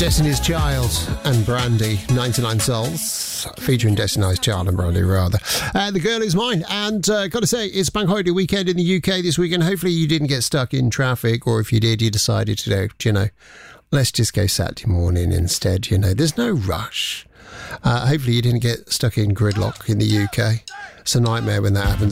Destiny's Child and Brandy, 99 Souls, featuring Destiny's Child and Brandy, rather. The Girl Is Mine. And got to say, it's bank holiday weekend in the UK this weekend. Hopefully you didn't get stuck in traffic, or if you did, you decided to, let's just go Saturday morning instead. There's no rush. Hopefully you didn't get stuck in gridlock in the UK. It's a nightmare when that happens.